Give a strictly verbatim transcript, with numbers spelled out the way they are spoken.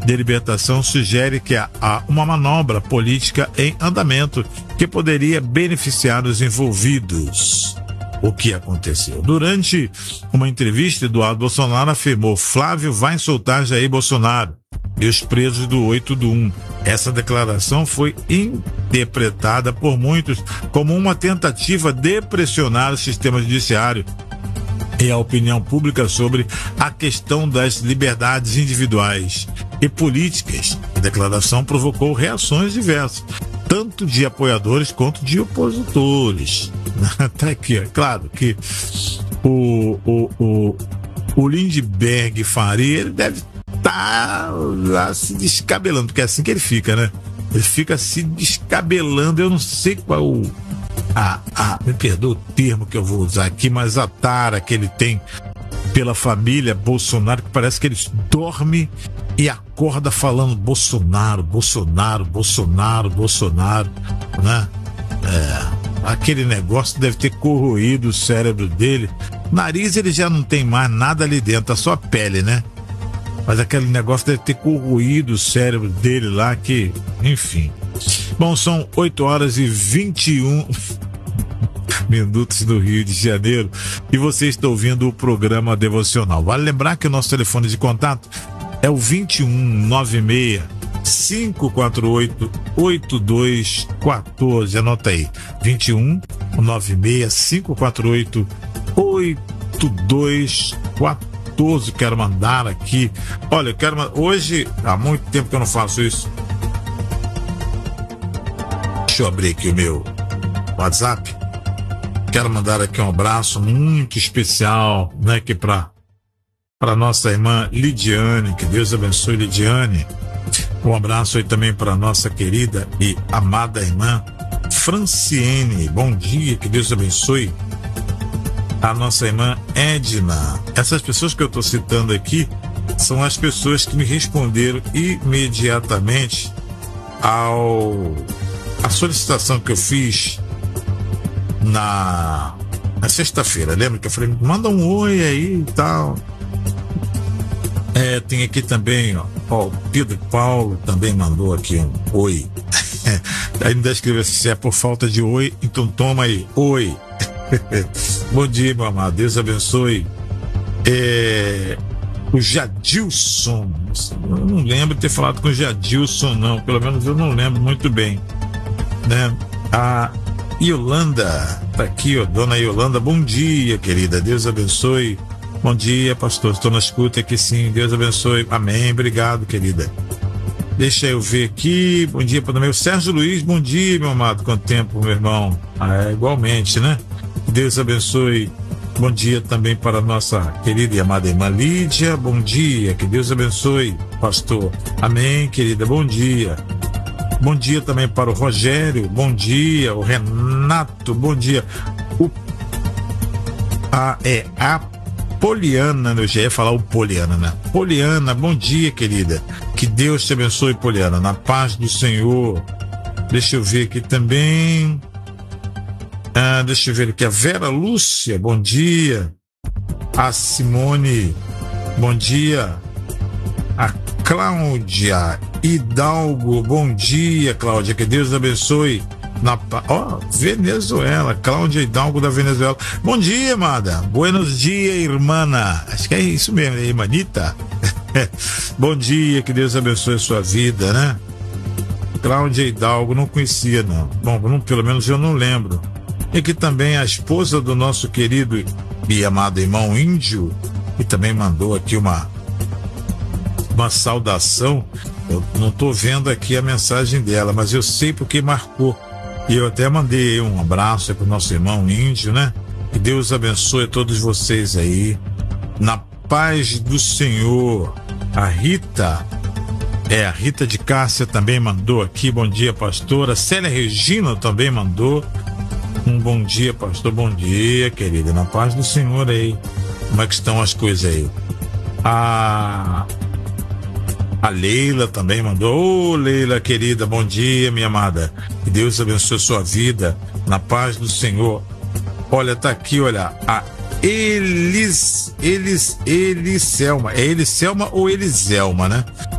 de Libertação sugere que há uma manobra política em andamento que poderia beneficiar os envolvidos. O que aconteceu? Durante uma entrevista, Eduardo Bolsonaro afirmou: Flávio vai soltar Jair Bolsonaro e os presos do oito do um. Essa declaração foi interpretada por muitos como uma tentativa de pressionar o sistema judiciário e a opinião pública sobre a questão das liberdades individuais e políticas. A declaração provocou reações diversas, tanto de apoiadores quanto de opositores. Tá aqui, é claro que o, o, o, o Lindbergh Faria, ele deve estar lá se descabelando, porque é assim que ele fica, né? Ele fica se descabelando, eu não sei qual o a, a, me perdoa o termo que eu vou usar aqui, mas a tara que ele tem pela família Bolsonaro, que parece que ele dorme e acorda falando Bolsonaro, Bolsonaro, Bolsonaro, Bolsonaro, né? É, aquele negócio deve ter corroído o cérebro dele. Nariz ele já não tem mais nada ali dentro, só a pele, né? Mas aquele negócio deve ter corroído o cérebro dele lá, que, enfim. Bom, são oito horas e vinte e um minutos no Rio de Janeiro e você está ouvindo o programa Devocional. Vale lembrar que o nosso telefone de contato é o vinte e um, noventa e seis, cinco quatro oito, oito dois um quatro. Anota aí, vinte e um, noventa e seis, cinco quatro oito, oito dois um quatro. Quero mandar aqui. Olha, eu quero hoje, há muito tempo que eu não faço isso. Deixa eu abrir aqui o meu WhatsApp. Quero mandar aqui um abraço muito especial, né, aqui para para nossa irmã Lidiane, que Deus abençoe, Lidiane. Um abraço aí também para nossa querida e amada irmã Franciene. Bom dia, que Deus abençoe. A nossa irmã Edna. Essas pessoas que eu estou citando aqui são as pessoas que me responderam imediatamente ao a solicitação que eu fiz na, na sexta-feira. Lembra que eu falei, manda um oi aí e tal. É, tem aqui também, ó, ó, o Pedro Paulo também mandou aqui um oi. Ainda escreveu assim: se é por falta de oi, então toma aí, oi. Bom dia, meu amado, Deus abençoe. É, o Jadilson, eu não lembro de ter falado com o Jadilson, não, pelo menos eu não lembro muito bem, né? A Yolanda tá aqui, ó, dona Yolanda, bom dia, querida, Deus abençoe. Bom dia, pastor, estou na escuta aqui, sim, Deus abençoe, amém, obrigado, querida. Deixa eu ver aqui, bom dia para o meu Sérgio Luiz, bom dia, meu amado, quanto tempo, meu irmão. Ah, é, igualmente, né? Deus abençoe. Bom dia também para a nossa querida e amada irmã Lídia. Bom dia, que Deus abençoe, pastor. Amém, querida, bom dia. Bom dia também para o Rogério, bom dia. O Renato, bom dia. O... Ah, é a Poliana, eu já ia falar o Poliana, né? Poliana, bom dia, querida. Que Deus te abençoe, Poliana, na paz do Senhor. Deixa eu ver aqui também. Ah, deixa eu ver aqui, a Vera Lúcia, bom dia. A Simone, bom dia. A Cláudia Hidalgo, bom dia, Cláudia, que Deus abençoe. Na ó, oh, Venezuela, Cláudia Hidalgo da Venezuela. Bom dia, amada. Buenos dias, irmã. Acho que é isso mesmo, né, irmanita? Bom dia, que Deus abençoe a sua vida, né? Cláudia Hidalgo, não conhecia, não. Bom, não, pelo menos eu não lembro. E que também a esposa do nosso querido e amado irmão Índio, que também mandou aqui uma, uma saudação. Eu não estou vendo aqui a mensagem dela, mas eu sei porque marcou. E eu até mandei um abraço para o nosso irmão Índio, né? Que Deus abençoe a todos vocês aí. Na paz do Senhor. A Rita, é, a Rita de Cássia também mandou aqui. Bom dia, pastora. Célia Regina também mandou. Um bom dia, pastor, bom dia, querida, na paz do Senhor aí. Como é que estão as coisas aí? A, a Leila também mandou. Ô, oh, Leila, querida, bom dia, minha amada. Que Deus abençoe a sua vida, na paz do Senhor. Olha, tá aqui, olha, a Elis, Elis, Eliselma. É Eliselma ou Eliselma, né?